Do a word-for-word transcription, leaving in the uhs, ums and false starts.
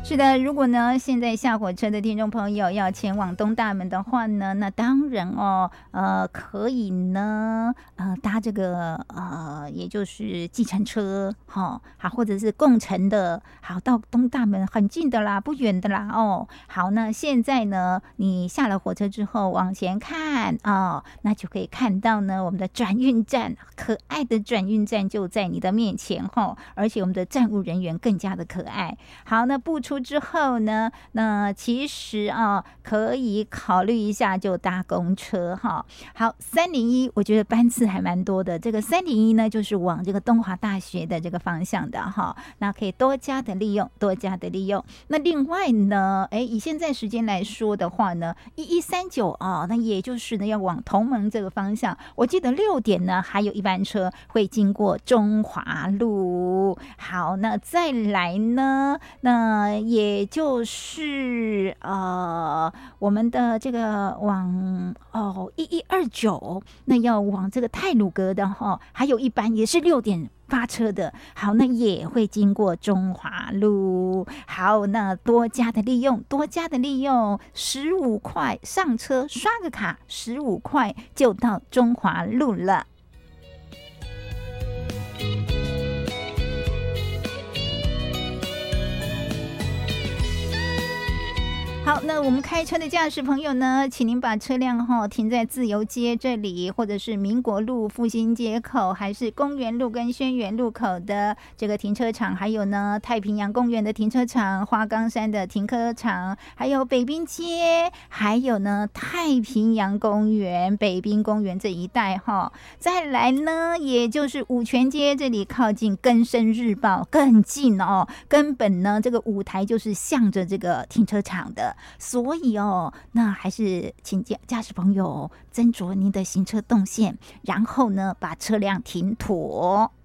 是的，如果呢现在下火车的听众朋友要前往东大门的话呢，那当然哦，呃，可以呢，呃，搭这个呃，也就是计程车，哈、哦，好，或者是共乘的，好，到东大门很近的啦，不远的啦，哦，好，那现在呢，你下了火车之后往前看哦，那就可以看到呢，我们的转运站，可爱的转运站就在你的面前哈、哦，而且我们的站务人员更加的可爱。好，那步出之后呢，那其实啊，可以考虑一下就搭公车哈。好，三零一，我觉得班次还蛮多的。这个三零一呢，就是往这个东华大学的这个方向的哈，那可以多加的利用，多加的利用。那另外呢，哎，以现在时间来说的话呢，一一三九啊，那也就是呢要往同盟这个方向。我记得六点呢，还有一班车会经过中华路。好，那再来呢？那也就是呃，我们的这个往哦一一二九，那要往这个太鲁阁的哈、哦，还有一班也是六点发车的。好，那也会经过中华路。好，那多加的利用，多加的利用，十五块上车刷个卡，十五块就到中华路了。好，那我们开车的驾驶朋友呢，请您把车辆哈、哦、停在自由街这里，或者是民国路复兴街口，还是公园路跟轩辕路口的这个停车场，还有呢太平洋公园的停车场、花岗山的停车场，还有北滨街，还有呢太平洋公园、北滨公园这一带哈、哦。再来呢，也就是五权街这里靠近更生日报更近哦，根本呢这个舞台就是向着这个停车场的。所以哦，那还是请驾驾驶朋友斟酌您的行车动线，然后呢，把车辆停妥。